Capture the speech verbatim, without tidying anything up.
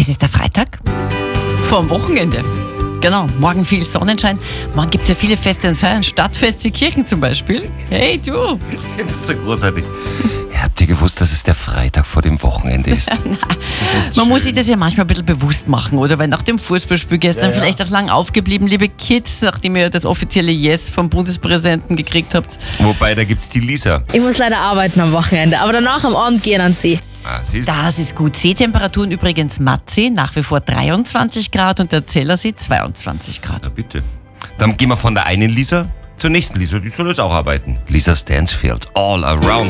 Es ist der Freitag vorm Wochenende. Genau, morgen viel Sonnenschein. Morgen gibt es ja viele Feste und Feiern. Stadtfest, die Kirchen zum Beispiel. Hey, du! Das ist so großartig. Habt ihr gewusst, dass es der Freitag vor dem Wochenende ist? Man muss sich das ja manchmal ein bisschen bewusst machen, oder? Weil nach dem Fußballspiel gestern Ja, ja. vielleicht auch lang aufgeblieben, liebe Kids, nachdem ihr das offizielle Yes vom Bundespräsidenten gekriegt habt. Wobei, da gibt's die Lisa. Ich muss leider arbeiten am Wochenende, aber danach am Abend gehen an See. Ah, siehst Das ist gut. Seetemperaturen übrigens Mattsee nach wie vor dreiundzwanzig Grad und der Zellersee zweiundzwanzig Grad. Na bitte. Dann gehen wir von der einen Lisa zur nächsten Lisa. Die soll jetzt auch arbeiten. Lisa Stansfield, All Around.